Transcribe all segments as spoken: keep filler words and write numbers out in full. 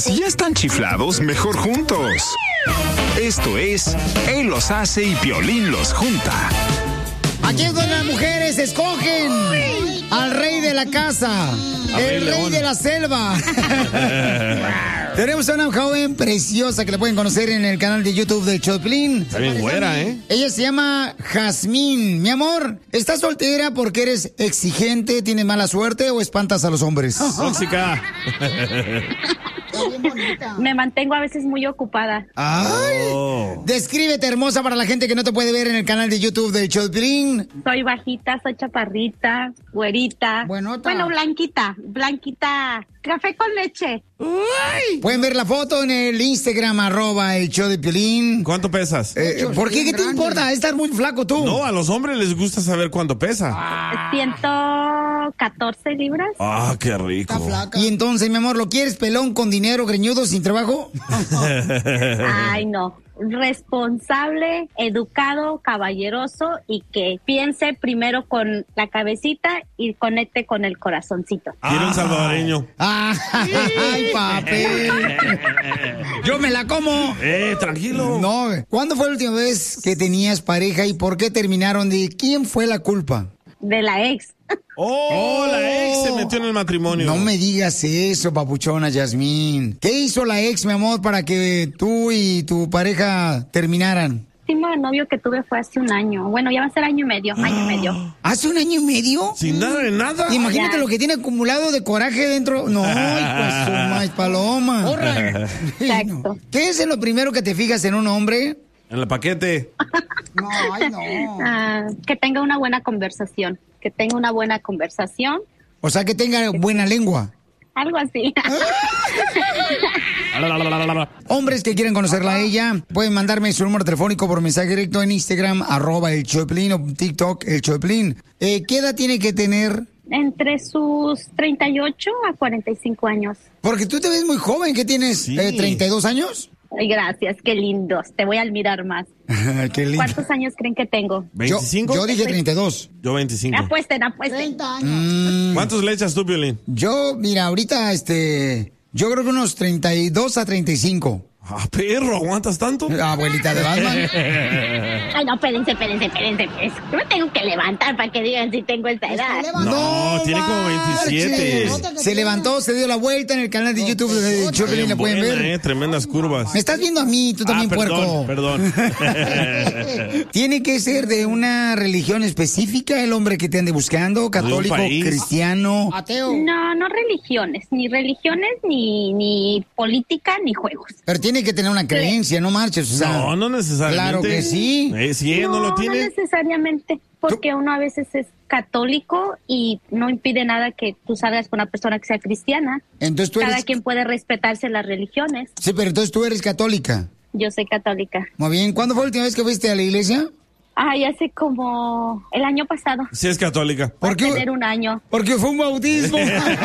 si ya están chiflados, mejor juntos. Esto es Él los hace y Piolín los junta. Aquí es donde las mujeres escogen al rey de la casa, el rey de la selva. Tenemos a una joven preciosa que la pueden conocer en el canal de YouTube de Choplin. Está bien güera, ¿eh? Ella se llama Jazmín. Mi amor, ¿estás soltera porque eres exigente, tienes mala suerte o espantas a los hombres? Tóxica. Me mantengo a veces muy ocupada. Ay, Oh. descríbete, hermosa, para la gente que no te puede ver en el canal de YouTube de Choplin. Soy bajita, soy chaparrita, güerita. Bueno, bueno, blanquita, blanquita. Café con leche. Uy. Pueden ver la foto en el Instagram, arroba el show de Piolín. ¿Cuánto pesas? Eh, ¿Por qué? ¿Qué te importa? Estás muy flaco tú. No, a los hombres les gusta saber cuánto pesa. ciento catorce libras. Ah, qué rico. Y entonces, mi amor, ¿lo quieres pelón, con dinero, greñudo, sin trabajo? Ay, no. Responsable, educado, caballeroso y que piense primero con la cabecita y conecte con el corazoncito. Quiero un salvadoreño. Ay, papel. Yo me la como. Eh, tranquilo. No, ¿cuándo fue la última vez que tenías pareja y por qué terminaron? ¿De quién fue la culpa? De la ex. Oh, oh, la ex se metió en el matrimonio. No me digas eso, papuchona Yasmín. ¿Qué hizo la ex, mi amor, para que tú y tu pareja terminaran? El último novio que tuve fue hace un año. Bueno, ya va a ser año y medio, año y medio. ¿Hace un año y medio? Sin nada de nada. Imagínate Ya. lo que tiene acumulado de coraje dentro. No, pues su maíz paloma. Exacto. ¿Qué es lo primero que te fijas en un hombre? En el paquete. No, ay, no. Ah, que tenga una buena conversación. Que tenga una buena conversación. O sea, que tenga buena lengua. Algo así. Hombres que quieren conocerla a ella, pueden mandarme su número telefónico por mensaje directo en Instagram, arroba el Choplin, o TikTok, el Choplin. Eh, ¿Qué edad tiene que tener? Entre sus treinta y ocho a cuarenta y cinco años. Porque tú te ves muy joven, ¿qué tienes? Sí. Eh, ¿treinta y dos años? Ay, gracias, qué lindos. Te voy a admirar más. Qué lindo. ¿Cuántos años creen que tengo? Yo, ¿veinticinco? yo dije treinta y dos. Yo veinticinco. Apuesten, apuesten. Mm, ¿Cuántos le echas tú, Piolín? yo, mira, ahorita, este, yo creo que unos treinta y dos a treinta y cinco. Ah, perro, ¿aguantas tanto? Abuelita de Batman. Ay, no, espérense, espérense, espérense. espérense. Yo me tengo que levantar para que digan si tengo esta edad. No, tiene como veintisiete. marches. Se levantó, se dio la vuelta en el canal de YouTube de Choplin, Bien le pueden buena, ver. eh, tremendas curvas. Me estás viendo a mí, tú también, ah, perdón, puerco. perdón. ¿Tiene que ser de una religión específica el hombre que te ande buscando? ¿Católico, país. cristiano? No, no religiones. Ni religiones, ni, ni política, ni juegos. Pero tiene que tener una creencia, no marches. O sea, No, no necesariamente. Claro que sí. Eh, si ella no, lo tiene. No necesariamente, porque uno a veces es católico y no impide nada que tú salgas con una persona que sea cristiana. Entonces tú Cada eres... quien puede respetarse las religiones. Sí, pero entonces tú eres católica. Yo soy católica. Muy bien. ¿Cuándo fue la última vez que fuiste a la iglesia? Ay, hace como el año pasado. Sí, es católica. Va a ¿Por qué? tener un año. Porque fue un bautismo.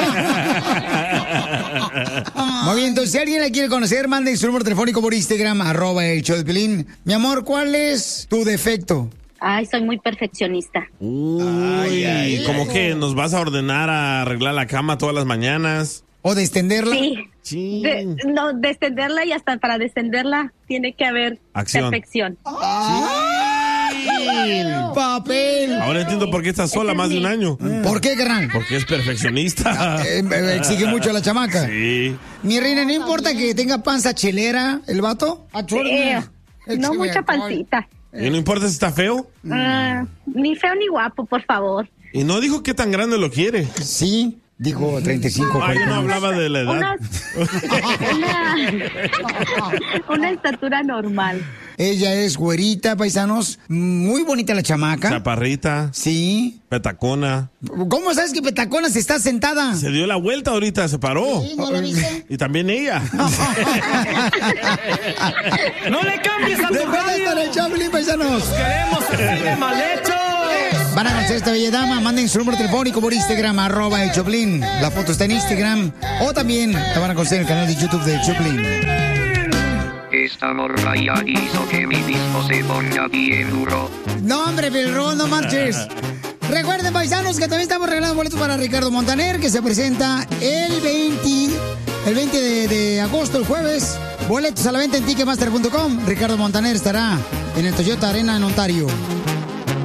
Muy bien, entonces si alguien la quiere conocer, manden su número telefónico por Instagram, arroba el show de Piolín. Mi amor, ¿cuál es tu defecto? Ay, soy muy perfeccionista. Uy, Ay, ay, como ay. que nos vas a ordenar a arreglar la cama todas las mañanas. ¿O de extenderla? Sí. Sí. De, no, descenderla y hasta para descenderla tiene que haber Acción. perfección. ¡Ay! ¡Papel! Ahora entiendo por qué estás sola más de un año. ¿Por qué, carnal? Porque es perfeccionista. Eh, eh, exige mucho a la chamaca. Sí. Mi reina, ¿no importa que tenga panza chelera el vato? Eh, no mucha pancita. ¿Y no importa si está feo? Ah, ni feo ni guapo, por favor. Y no dijo qué tan grande lo quiere. Sí, dijo treinta y cinco. Ah, yo no hablaba de la edad. Una, una, una estatura normal. Ella es güerita, paisanos. Muy bonita la chamaca. Chaparrita, Sí. petacona. ¿Cómo sabes que Petacona se está sentada? Se dio la vuelta ahorita, se paró. ¿No lo viste? Y también ella. ¡No le cambies a tu Después de estar radio! en Choplin, paisanos. ¡Queremos así de mal hecho! Van a conocer a esta bella dama. Manden su número telefónico por Instagram, arroba el Choplin. La foto está en Instagram. O también la van a conocer en el canal de YouTube de Choplin. Esta morra ya hizo que mi disco se ponga bien duro. No, hombre, Pelrón, no marches. Recuerden, paisanos, que también estamos regalando boletos para Ricardo Montaner, que se presenta el veinte el veinte de, de agosto, el jueves. Boletos a la venta en ticketmaster punto com. Ricardo Montaner estará en el Toyota Arena en Ontario.